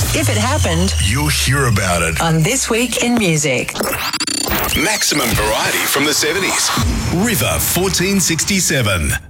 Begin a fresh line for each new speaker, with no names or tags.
If it happened,
you'll hear about it
on This Week in Music.
Maximum variety from the 70s. River 1467.